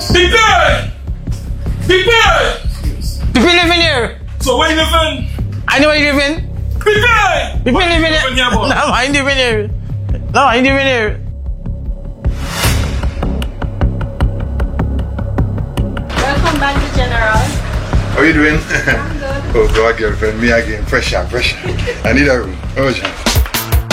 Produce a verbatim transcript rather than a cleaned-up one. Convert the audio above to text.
Big Boy! Big Boy! Big Boy live in here. So where you living? I know where you live in. Big Boy! Big Boy live in Living here. here, boy. No, I ain't living here. No, I ain't living here. Welcome back to General. How you doing? I'm good. Oh, God, girlfriend, me again, pressure, pressure. I need a room, urgent.